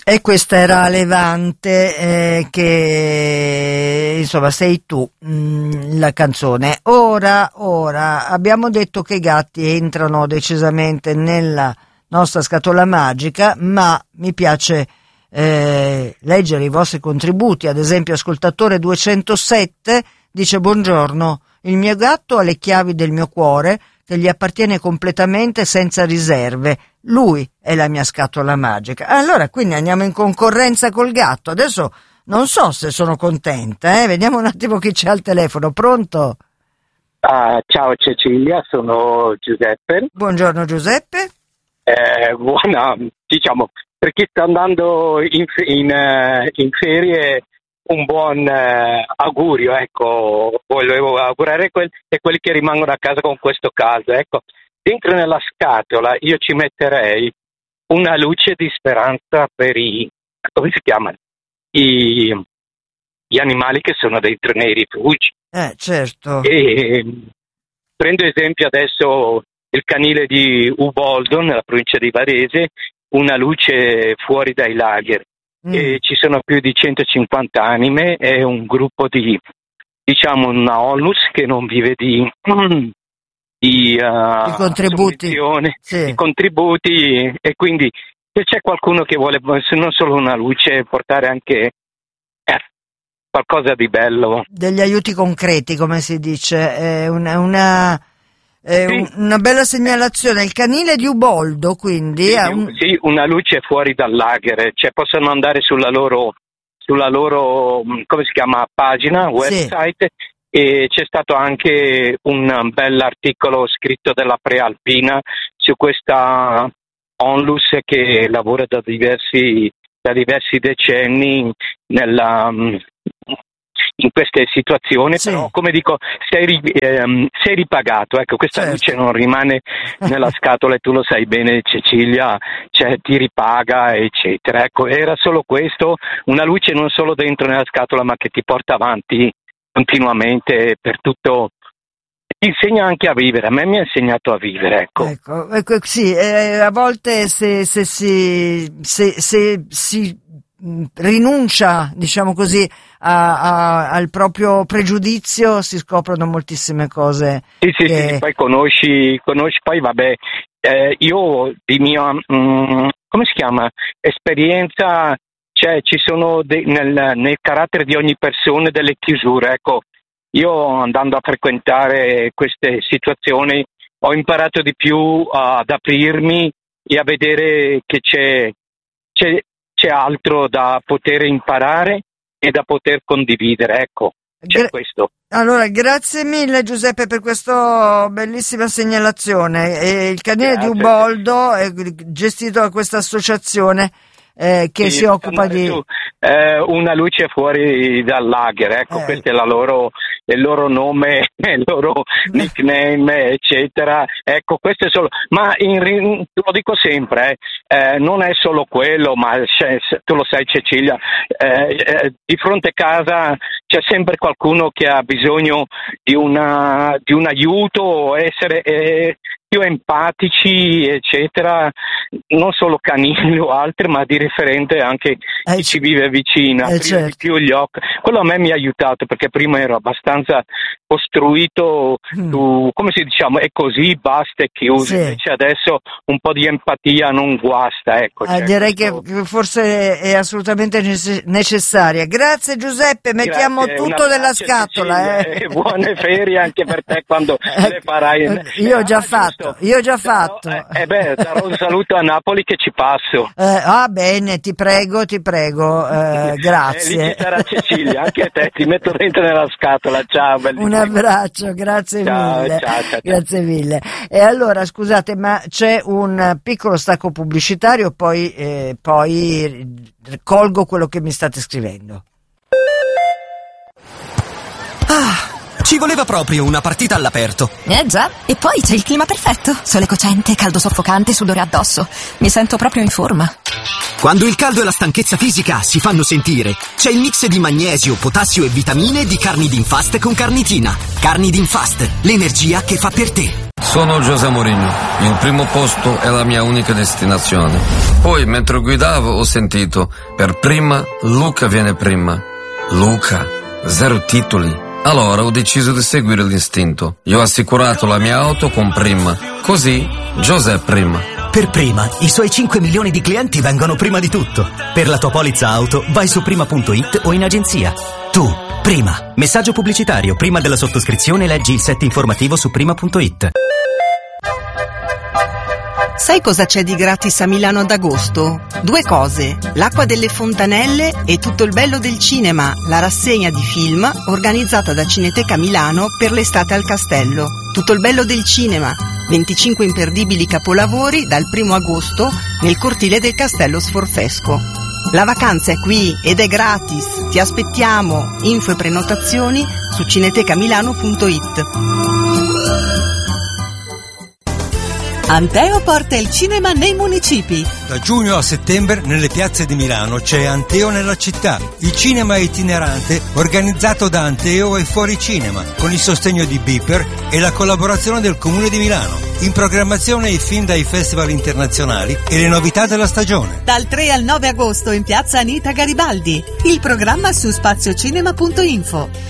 E questa era Levante, che insomma sei tu, la canzone. Ora abbiamo detto che i gatti entrano decisamente nella nostra scatola magica, ma mi piace leggere i vostri contributi. Ad esempio ascoltatore 207 dice: buongiorno, il mio gatto ha le chiavi del mio cuore che gli appartiene completamente senza riserve. Lui è la mia scatola magica. Allora, quindi andiamo in concorrenza col gatto. Adesso non so se sono contenta, Vediamo un attimo chi c'è al telefono. Pronto? Ciao Cecilia, sono Giuseppe. Buongiorno Giuseppe. Buona, diciamo, per chi sta andando in ferie, un buon augurio, ecco, volevo augurare quelli che rimangono a casa con questo caso, ecco. Dentro nella scatola io ci metterei una luce di speranza per come si chiamano? Gli animali che sono dentro nei rifugi. Certo. E prendo esempio adesso il canile di Uboldo, nella provincia di Varese, una luce fuori dai lager. E ci sono più di 150 anime, è un gruppo di, diciamo, una onlus che non vive di contributi, di contributi, e quindi se c'è qualcuno che vuole non solo una luce, portare anche qualcosa di bello, degli aiuti concreti, come si dice, è una bella segnalazione. Il canile di Uboldo, quindi sì, una luce fuori dal lager, cioè possono andare sulla loro come si chiama, pagina website. Sì. E c'è stato anche un bell'articolo scritto della Prealpina su questa onlus che lavora da diversi decenni in queste situazioni, sì. Però come dico, sei ripagato, ecco, questa certo. Luce non rimane nella scatola, e tu lo sai bene Cecilia, cioè ti ripaga eccetera, ecco, era solo questo, una luce non solo dentro nella scatola ma che ti porta avanti continuamente per tutto, ti insegna anche a vivere. A me mi ha insegnato a vivere, ecco sì, a volte se si rinuncia, diciamo così, al proprio pregiudizio, si scoprono moltissime cose. Sì, poi conosci, poi vabbè, io di mia come si chiama, esperienza, cioè ci sono nel carattere di ogni persona delle chiusure, ecco. Io andando a frequentare queste situazioni ho imparato di più ad aprirmi e a vedere che c'è altro da poter imparare e da poter condividere, ecco. C'è questo. Allora, grazie mille Giuseppe per questa bellissima segnalazione. Il canile di Uboldo è gestito da questa associazione che si occupa di una luce fuori dal lager, ecco, questo è il loro nome, il loro nickname, eccetera. Ecco, questo è solo, ma lo dico sempre, non è solo quello, ma tu lo sai Cecilia, di fronte a casa c'è sempre qualcuno che ha bisogno di un aiuto, essere più empatici, eccetera, non solo canini o altri, ma di riferente anche chi ci vive vicino, aprire di più gli occhi. Quello a me mi ha aiutato, perché prima ero abbastanza costruito su, come si diciamo, è così, basta e chiuso. Invece adesso un po' di empatia non guasta, ecco. Direi che forse è assolutamente necessaria. Grazie Giuseppe, mettiamo tutto nella scatola. Buone ferie anche per te quando le farai. Io ho già fatto. Darò un saluto a Napoli che ci passo. Bene, ti prego, grazie. Lì ci sarà Cecilia, anche a te, ti metto dentro nella scatola, ciao. Bellissimo. Un abbraccio, grazie mille. Ciao. Grazie mille. E allora, scusate, ma c'è un piccolo stacco pubblicitario, poi colgo quello che mi state scrivendo. Ci voleva proprio una partita all'aperto. Già, e poi c'è il clima perfetto. Sole cocente, caldo soffocante, sudore addosso. Mi sento proprio in forma. Quando il caldo e la stanchezza fisica si fanno sentire, c'è il mix di magnesio, potassio e vitamine di Carnidin Fast con carnitina. Carnidin Fast, l'energia che fa per te. Sono José Mourinho. Il primo posto è la mia unica destinazione. Poi, mentre guidavo, ho sentito: per prima, Luca viene prima. Luca, 0 titoli. Allora ho deciso di seguire l'istinto. Io ho assicurato la mia auto con Prima. Così, José prima. Per Prima, i suoi 5 milioni di clienti vengono prima di tutto. Per la tua polizza auto, vai su prima.it o in agenzia. Tu, Prima. Messaggio pubblicitario. Prima della sottoscrizione leggi il set informativo su prima.it. Sai cosa c'è di gratis a Milano ad agosto? 2 cose: l'acqua delle fontanelle e tutto il bello del cinema, la rassegna di film organizzata da Cineteca Milano per l'estate al Castello. Tutto il bello del cinema, 25 imperdibili capolavori dal 1 agosto nel cortile del Castello Sforfesco. La vacanza è qui ed è gratis, ti aspettiamo. Info e prenotazioni su cinetecamilano.it. Anteo porta il cinema nei municipi. Da giugno a settembre nelle piazze di Milano c'è Anteo nella città, il cinema itinerante organizzato da Anteo e Fuori Cinema, con il sostegno di Beeper e la collaborazione del Comune di Milano. In programmazione i film dai festival internazionali e le novità della stagione. Dal 3 al 9 agosto in piazza Anita Garibaldi. Il programma su spaziocinema.info.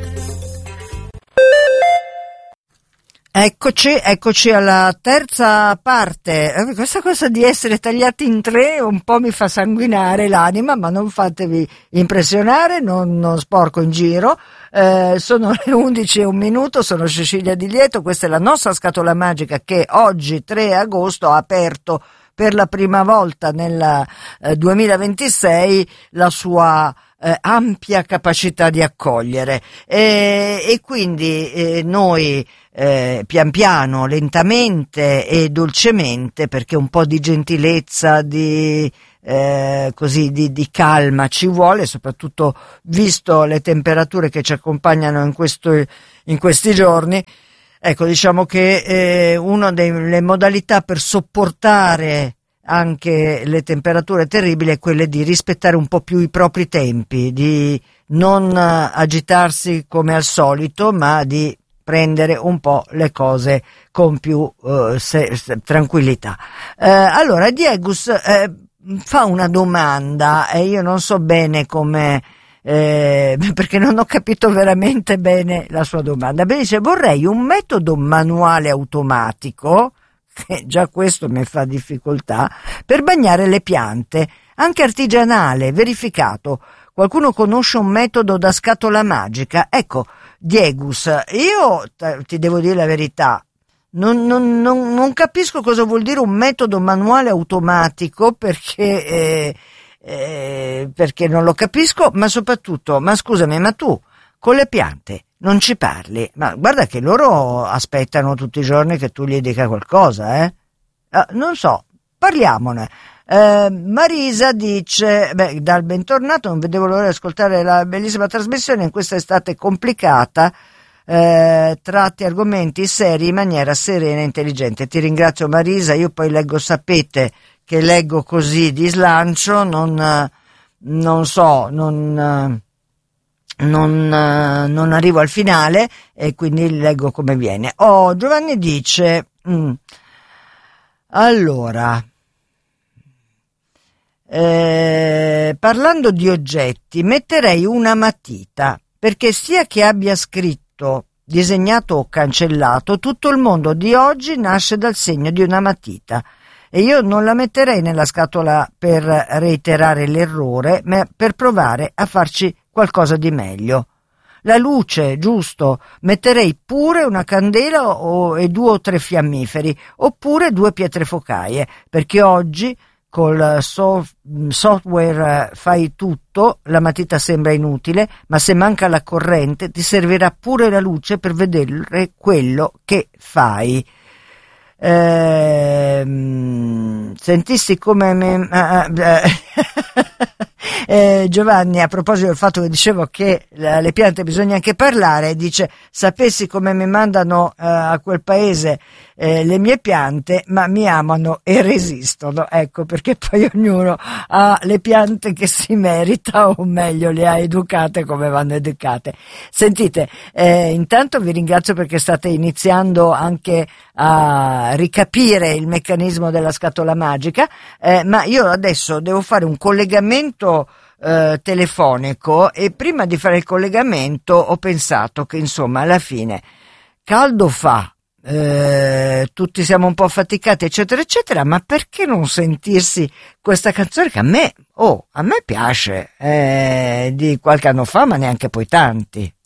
Eccoci alla terza parte. Questa cosa di essere tagliati in 3 un po' mi fa sanguinare l'anima, ma non fatevi impressionare, non sporco in giro. Sono le 11:01, sono Cecilia Di Lieto, questa è la nostra scatola magica che oggi 3 agosto ha aperto per la prima volta nel 2026 la sua ampia capacità di accogliere e quindi noi pian piano, lentamente e dolcemente, perché un po' di gentilezza, di calma ci vuole, soprattutto visto le temperature che ci accompagnano in questi giorni. Ecco, diciamo che una delle modalità per sopportare anche le temperature terribili è quelle di rispettare un po' più i propri tempi, di non agitarsi come al solito, ma di prendere un po' le cose con più tranquillità. Allora, Diegus fa una domanda e io non so bene come, perché non ho capito veramente bene la sua domanda. Beh, dice: vorrei un metodo manuale automatico, che già questo mi fa difficoltà, per bagnare le piante, anche artigianale, verificato. Qualcuno conosce un metodo da scatola magica? Ecco, Diegus, io ti devo dire la verità, non capisco cosa vuol dire un metodo manuale automatico, perché non lo capisco, ma soprattutto, ma scusami, ma tu con le piante non ci parli? Ma guarda che loro aspettano tutti i giorni che tu gli dica qualcosa, non so, parliamone. Marisa dice: dal bentornato, non vedevo l'ora di ascoltare la bellissima trasmissione in questa estate complicata, tratti argomenti seri in maniera serena e intelligente. Ti ringrazio, Marisa. Io poi leggo, sapete che leggo così di slancio, non arrivo al finale e quindi leggo come viene. Giovanni dice: allora, parlando di oggetti, metterei una matita, perché sia che abbia scritto, disegnato o cancellato, tutto il mondo di oggi nasce dal segno di una matita, e io non la metterei nella scatola per reiterare l'errore, ma per provare a farci qualcosa di meglio. La luce, giusto, metterei pure una candela e 2 o 3 fiammiferi, oppure 2 pietre focaie, perché oggi col software fai tutto, la matita sembra inutile, ma se manca la corrente ti servirà pure la luce per vedere quello che fai. Sentissi come Giovanni, a proposito del fatto che dicevo che le piante bisogna anche parlare, dice: sapessi come mi mandano a quel paese le mie piante, ma mi amano e resistono, ecco, perché poi ognuno ha le piante che si merita, o meglio le ha educate come vanno educate. Sentite, intanto vi ringrazio perché state iniziando anche a ricapire il meccanismo della scatola magica, ma io adesso devo fare un collegamento telefonico, e prima di fare il collegamento ho pensato che insomma alla fine caldo fa, tutti siamo un po' affaticati eccetera eccetera, ma perché non sentirsi questa canzone che a me piace, di qualche anno fa, ma neanche poi tanti.